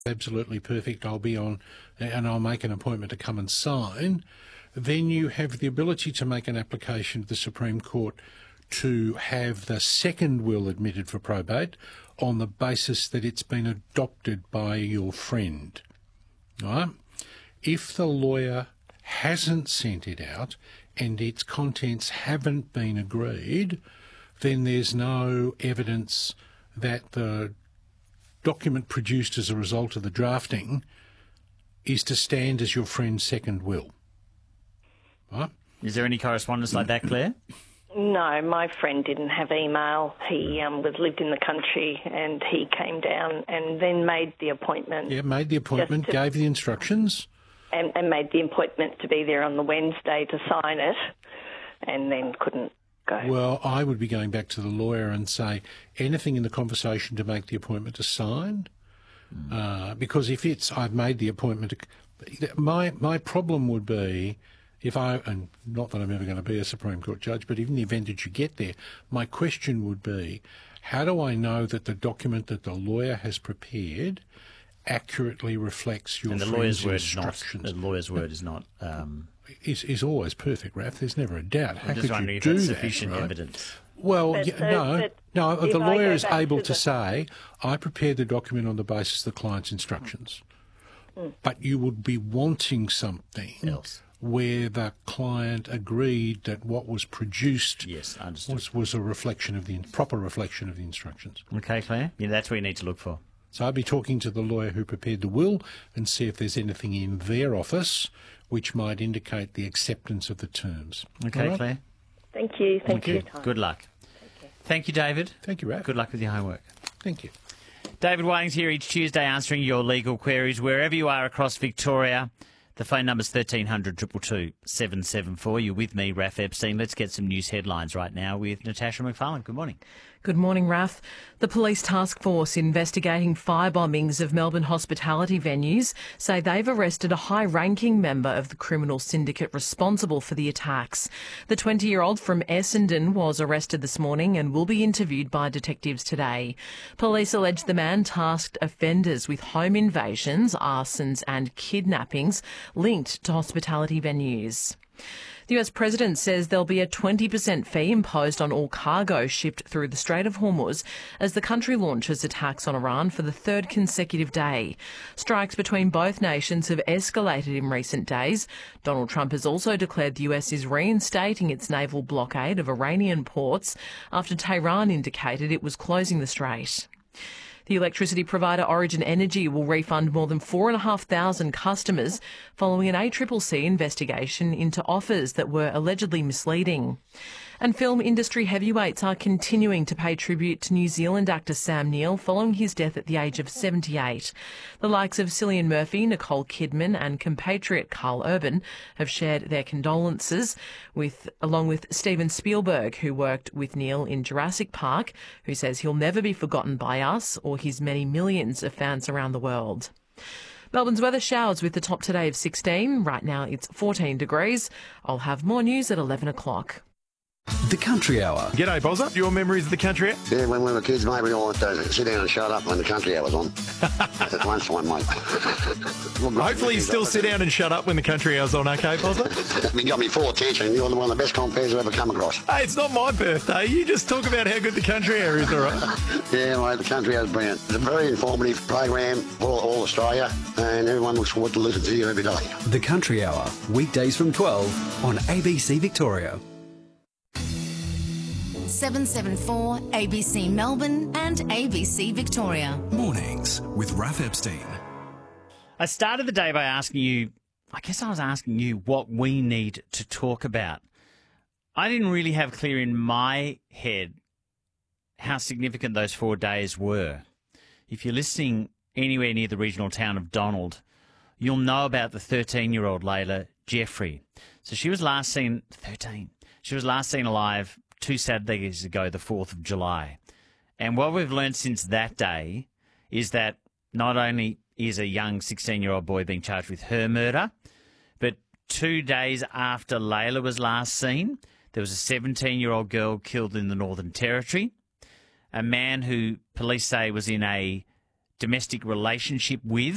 absolutely perfect, I'll be on and I'll make an appointment to come and sign, then you have the ability to make an application to the Supreme Court to have the second will admitted for probate on the basis that it's been adopted by your friend. All right? If the lawyer hasn't sent it out and its contents haven't been agreed, then there's no evidence that the document produced as a result of the drafting is to stand as your friend's second will. Right? Is there any correspondence like that, Claire? No, my friend didn't have email. He lived in the country and he came down and then made the appointment. Yeah, made the appointment, gave the instructions. And made the appointment to be there on the Wednesday to sign it and then couldn't go. Well, I would be going back to the lawyer and say anything in the conversation to make the appointment to sign. Because if it's I've made the appointment, my problem would be if and not that I'm ever going to be a Supreme Court judge, but even in the event that you get there, my question would be, how do I know that the document that the lawyer has prepared accurately reflects your friend's instructions? The lawyer's word is not... Is always perfect, Raph. There's never a doubt. How could you if do that's that, sufficient right? evidence. Well, no. The lawyer is able to the... say, I prepared the document on the basis of the client's instructions. But you would be wanting something else where the client agreed that what was produced was a reflection of the proper reflection of the instructions. Okay, Claire. Yeah, that's what you need to look for. So I'd be talking to the lawyer who prepared the will and see if there's anything in their office which might indicate the acceptance of the terms. Okay, right? Claire. Thank you. Thank you for your time. Good luck. Thank you, David. Thank you, Raph. Good luck with your homework. Thank you. David Whiting's here each Tuesday answering your legal queries wherever you are across Victoria. The phone number's 1300 222 774. You're with me, Raph Epstein. Let's get some news headlines right now with Natasha McFarlane. Good morning. Good morning, Raph. The police task force investigating fire bombings of Melbourne hospitality venues say they've arrested a high-ranking member of the criminal syndicate responsible for the attacks. The 20-year-old from Essendon was arrested this morning and will be interviewed by detectives today. Police allege the man tasked offenders with home invasions, arsons and kidnappings linked to hospitality venues. The US President says there'll be a 20% fee imposed on all cargo shipped through the Strait of Hormuz as the country launches attacks on Iran for the third consecutive day. Strikes between both nations have escalated in recent days. Donald Trump has also declared the US is reinstating its naval blockade of Iranian ports after Tehran indicated it was closing the strait. The electricity provider Origin Energy will refund more than 4,500 customers following an ACCC investigation into offers that were allegedly misleading. And film industry heavyweights are continuing to pay tribute to New Zealand actor Sam Neill following his death at the age of 78. The likes of Cillian Murphy, Nicole Kidman and compatriot Carl Urban have shared their condolences, along with Steven Spielberg, who worked with Neill in Jurassic Park, who says he'll never be forgotten by us or his many millions of fans around the world. Melbourne's weather showers with the top today of 16. Right now it's 14 degrees. I'll have more news at 11 o'clock. The Country Hour. G'day, Bozza. Your memories of the Country Hour? Yeah, when we were kids, mate, we all went to sit down and shut up when the Country Hour was on. At lunchtime, mate. Hopefully you still sit down and shut up when the Country Hour's on, okay, Bozza? You got me full attention. You're one of the best compares I've ever come across. Hey, it's not my birthday. You just talk about how good the Country Hour is, all right? Yeah, mate, the Country Hour's brilliant. It's a very informative program for all Australia, and everyone looks forward to listen to you every day. The Country Hour, weekdays from 12 on ABC Victoria. 774 ABC Melbourne and ABC Victoria. Mornings with Raph Epstein. I started the day by asking you, what we need to talk about. I didn't really have clear in my head how significant those 4 days were. If you're listening anywhere near the regional town of Donald, you'll know about the 13-year-old Layla Jeffrey. So she was last seen, 13, she was last seen alive 2 Saturdays ago, the 4th of July. And what we've learned since that day is that not only is a young 16-year-old boy being charged with her murder, but 2 days after Layla was last seen, there was a 17-year-old girl killed in the Northern Territory, a man who police say was in a domestic relationship with